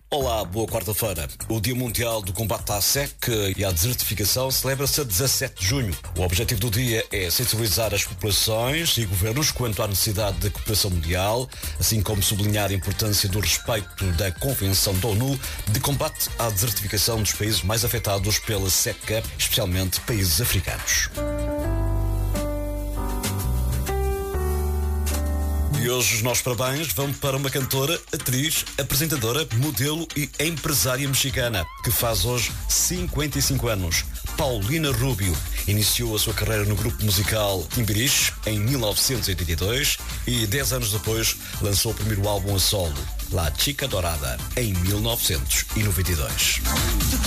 Olá, boa quarta-feira. O Dia Mundial do Combate à Seca e à Desertificação celebra-se a 17 de junho. O objetivo do dia é sensibilizar as populações e governos quanto à necessidade da cooperação mundial, assim como sublinhar a importância do respeito da Convenção da ONU de combate à desertificação dos países mais afetados pela seca, especialmente países africanos. E hoje os nossos parabéns vão para uma cantora, atriz, apresentadora, modelo e empresária mexicana, que faz hoje 55 anos. Paulina Rubio iniciou a sua carreira no grupo musical Timbiriche em 1982 e 10 anos depois lançou o primeiro álbum a solo, La Chica Dorada, em 1992.